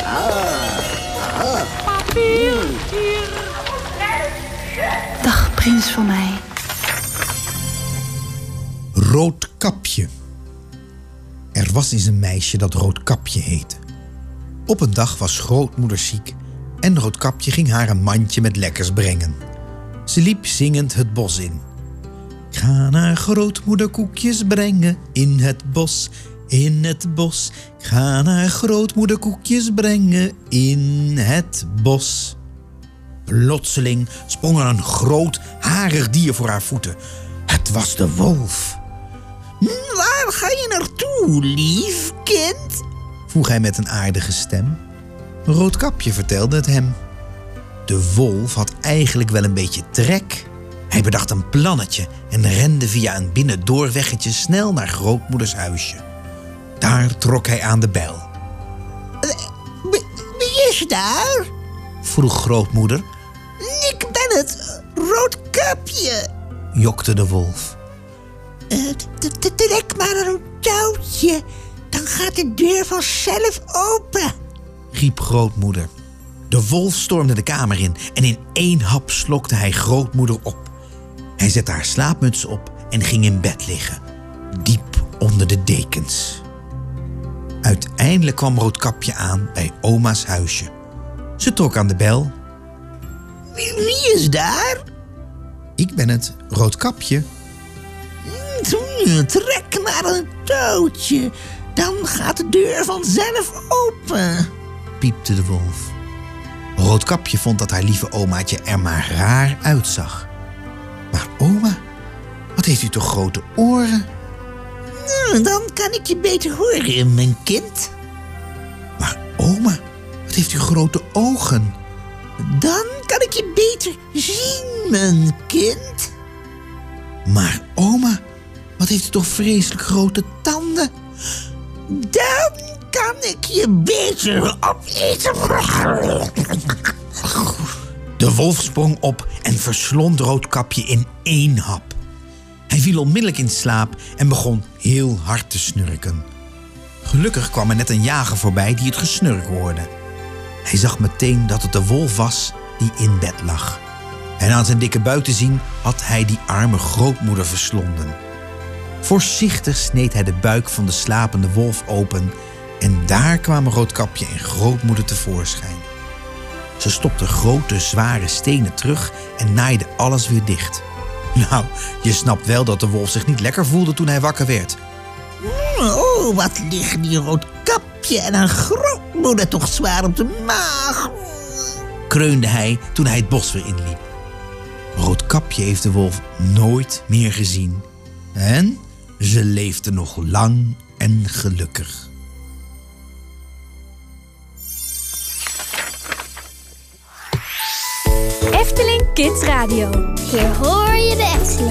Papier, hier. Dag, prins van mij. Roodkapje. Er was eens een meisje dat Roodkapje heette. Op een dag was grootmoeder ziek en Roodkapje ging haar een mandje met lekkers brengen. Ze liep zingend het bos in. Ik ga naar grootmoeder koekjes brengen in het bos, in het bos. Ik ga naar grootmoeder koekjes brengen in het bos. Plotseling sprong er een groot, harig dier voor haar voeten. Het was de wolf. Waar ga je naartoe, lief kind? Vroeg hij met een aardige stem. Roodkapje vertelde het hem. De wolf had eigenlijk wel een beetje trek. Hij bedacht een plannetje en rende via een binnendoorweggetje snel naar grootmoeders huisje. Daar trok hij aan de bel. Wie is daar? Vroeg grootmoeder, Ik ben het, Roodkapje. jokte de wolf. Trek maar een touwtje, dan gaat de deur vanzelf open. Riep grootmoeder. De wolf stormde de kamer in en in 1 hap slokte hij grootmoeder op. Hij zette haar slaapmuts op en ging in bed liggen, diep onder de dekens. Uiteindelijk kwam Roodkapje aan bij oma's huisje. Ze trok aan de bel. Wie is daar? Ik ben het, Roodkapje. Trek maar een touwtje, dan gaat de deur vanzelf open. Piepte de wolf. Roodkapje vond dat haar lieve omaatje er maar raar uitzag. Maar oma, wat heeft u toch grote oren? Dan kan ik je beter horen, mijn kind. Maar oma, wat heeft u grote ogen? Dan kan ik je beter zien, mijn kind. Maar oma, wat heeft u toch vreselijk grote tanden? Dan kan ik je beter opeten. De wolf sprong op en verslond Roodkapje in 1 hap. Hij viel onmiddellijk in slaap en begon heel hard te snurken. Gelukkig kwam er net een jager voorbij die het gesnurk hoorde. Hij zag meteen dat het de wolf was die in bed lag. En aan zijn dikke buik te zien had hij die arme grootmoeder verslonden. Voorzichtig sneed hij de buik van de slapende wolf open en daar kwamen Roodkapje en grootmoeder tevoorschijn. Ze stopte grote, zware stenen terug en naaide alles weer dicht. Nou, je snapt wel dat de wolf zich niet lekker voelde toen hij wakker werd. Oh, wat liggen die Roodkapje en een grootmoeder toch zwaar op de maag. Kreunde hij toen hij het bos weer inliep. Roodkapje heeft de wolf nooit meer gezien. En ze leefde nog lang en gelukkig. Efteling Kids Radio. Hier hoor je de Efteling.